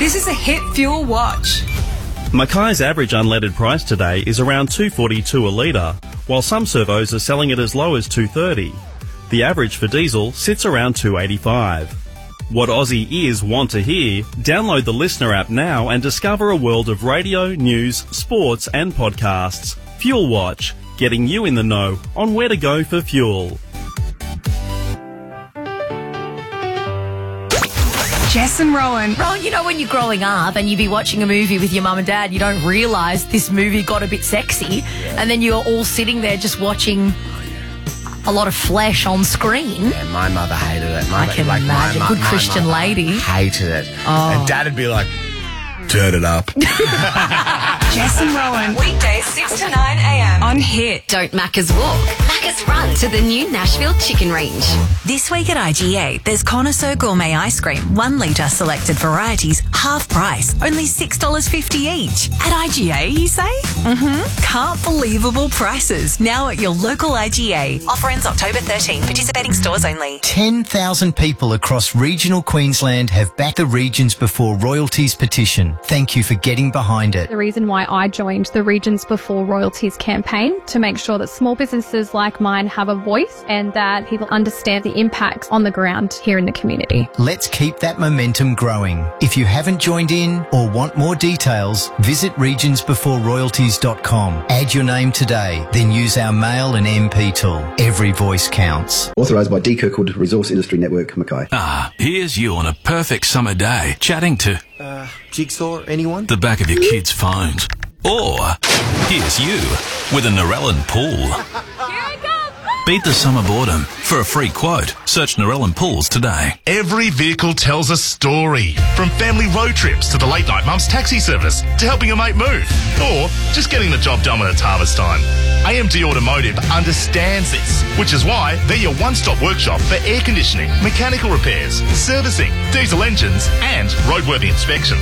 This is a Hit Fuel Watch. Mackay's average unleaded price today is around $2.42 a litre, while some servos are selling it as low as $2.30. The average for diesel sits around $2.85. What Aussie ears want to hear? Download the Listener app now and discover a world of radio, news, sports and podcasts. Fuel Watch, getting you in the know on where to go for fuel. Jess and Rowan. Rowan, you know when you're growing up and you'd be watching a movie with your mum and dad, you don't realise this movie got a bit sexy, and then you're all sitting there just watching a lot of flesh on screen. Yeah, my mother hated it. I can imagine. Good Christian lady. Hated it. Oh. And Dad would be like, turn it up. Jess and Rowan. Weekdays 6 to 9 a.m. On Hit. Don't Macca's walk, Macca's run to the new Nashville Chicken Range. This week at IGA, there's Connoisseur Gourmet Ice Cream, 1 litre selected varieties, half price, only $6.50 each. At IGA, you say? Can't believable prices. Now at your local IGA. Offer ends October 13. Participating stores only. 10,000 people across regional Queensland have backed the Regions Before Royalties petition. Thank you for getting behind it. The reason why I joined the Regions Before Royalties campaign, to make sure that small businesses like mine have a voice and that people understand the impacts on the ground here in the community. Let's keep that momentum growing. If you haven't joined in or want more details, visit regionsbeforeroyalties.com. Add your name today, then use our mail and MP tool. Every voice counts. Authorised by D. Kirkwood Resource Industry Network, Mackay. Here's you on a perfect summer day, chatting to... Jigsaw, anyone? the back of your kids' phones. Or here's you with a Narellan pool. Beat the summer boredom. For a free quote, search Narellan Pools today. Every vehicle tells a story. From family road trips to the late night mum's taxi service to helping a mate move. Or just getting the job done when it's harvest time. AMD Automotive understands this, which is why they're your one-stop workshop for air conditioning, mechanical repairs, servicing, diesel engines and roadworthy inspection.